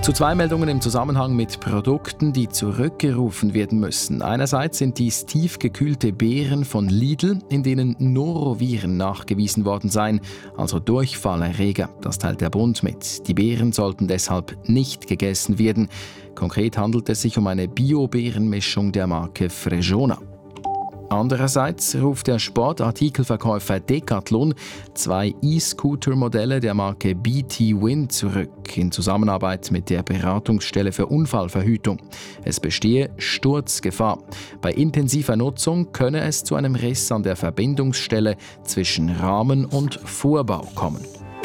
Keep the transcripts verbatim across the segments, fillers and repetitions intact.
Zu zwei Meldungen im Zusammenhang mit Produkten, die zurückgerufen werden müssen. Einerseits sind dies tiefgekühlte Beeren von Lidl, in denen Noroviren nachgewiesen worden seien, also Durchfallerreger. Das teilt der Bund mit. Die Beeren sollten deshalb nicht gegessen werden. Konkret handelt es sich um eine Bio-Beerenmischung der Marke Fregona. Andererseits ruft der Sportartikelverkäufer Decathlon zwei E-Scooter-Modelle der Marke B T Win zurück, in Zusammenarbeit mit der Beratungsstelle für Unfallverhütung. Es bestehe Sturzgefahr. Bei intensiver Nutzung könne es zu einem Riss an der Verbindungsstelle zwischen Rahmen und Vorbau kommen.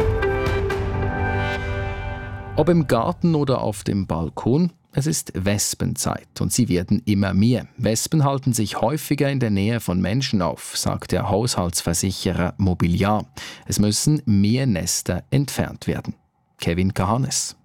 Ob im Garten oder auf dem Balkon, es ist Wespenzeit und sie werden immer mehr. Wespen halten sich häufiger in der Nähe von Menschen auf, sagt der Haushaltsversicherer Mobiliar. Es müssen mehr Nester entfernt werden. Kevin Kahanes.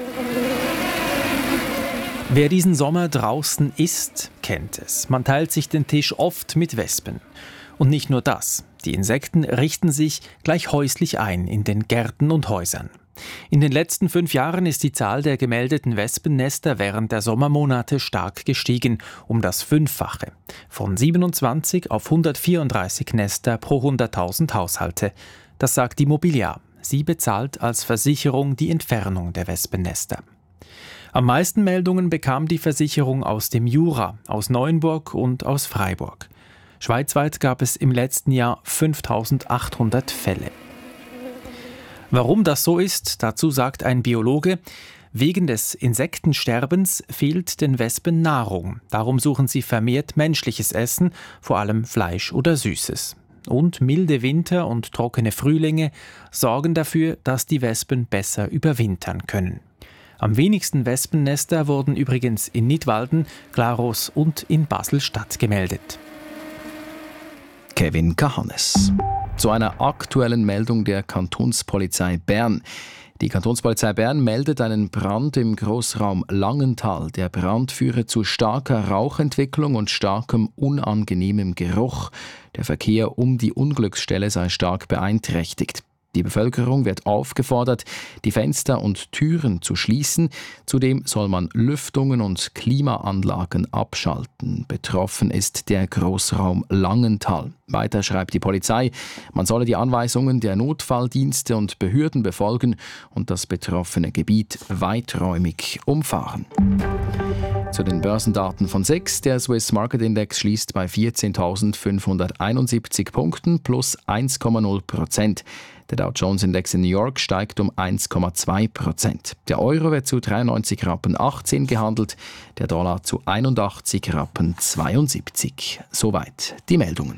Wer diesen Sommer draußen isst, kennt es. Man teilt sich den Tisch oft mit Wespen. Und nicht nur das. Die Insekten richten sich gleich häuslich ein in den Gärten und Häusern. In den letzten fünf Jahren ist die Zahl der gemeldeten Wespennester während der Sommermonate stark gestiegen, um das Fünffache. Von siebenundzwanzig auf hundertvierunddreißig Nester pro hunderttausend Haushalte. Das sagt die Mobiliar. Sie bezahlt als Versicherung die Entfernung der Wespennester. Am meisten Meldungen bekam die Versicherung aus dem Jura, aus Neuenburg und aus Freiburg. Schweizweit gab es im letzten Jahr fünftausendachthundert Fälle. Warum das so ist, dazu sagt ein Biologe, wegen des Insektensterbens fehlt den Wespen Nahrung. Darum suchen sie vermehrt menschliches Essen, vor allem Fleisch oder Süßes. Und milde Winter und trockene Frühlinge sorgen dafür, dass die Wespen besser überwintern können. Am wenigsten Wespennester wurden übrigens in Nidwalden, Glarus und in Basel-Stadt gemeldet. Kevin Kahanes. Zu einer aktuellen Meldung der Kantonspolizei Bern. Die Kantonspolizei Bern meldet einen Brand im Grossraum Langenthal. Der Brand führe zu starker Rauchentwicklung und starkem unangenehmem Geruch. Der Verkehr um die Unglücksstelle sei stark beeinträchtigt. Die Bevölkerung wird aufgefordert, die Fenster und Türen zu schließen. Zudem soll man Lüftungen und Klimaanlagen abschalten. Betroffen ist der Grossraum Langenthal. Weiter schreibt die Polizei, man solle die Anweisungen der Notfalldienste und Behörden befolgen und das betroffene Gebiet weiträumig umfahren. Zu den Börsendaten von SIX. Der Swiss Market Index schließt bei vierzehntausendfünfhunderteinundsiebzig Punkten plus eins Komma null Prozent. Der Dow Jones Index in New York steigt um eins Komma zwei Prozent. Der Euro wird zu dreiundneunzig Rappen achtzehn gehandelt, der Dollar zu einundachtzig Rappen zweiundsiebzig. Soweit die Meldungen.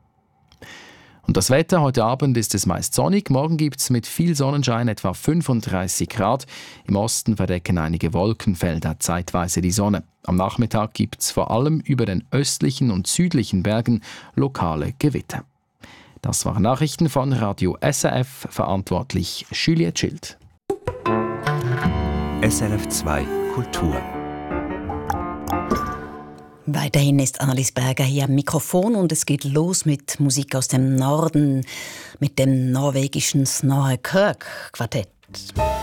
Und das Wetter, heute Abend ist es meist sonnig, morgen gibt es mit viel Sonnenschein etwa fünfunddreißig Grad. Im Osten verdecken einige Wolkenfelder zeitweise die Sonne. Am Nachmittag gibt es vor allem über den östlichen und südlichen Bergen lokale Gewitter. Das waren Nachrichten von Radio S R F, verantwortlich Juliette Schild. S R F zwei Kultur. Weiterhin ist Annelies Berger hier am Mikrofon und es geht los mit Musik aus dem Norden, mit dem norwegischen Snorre Kirk Quartett.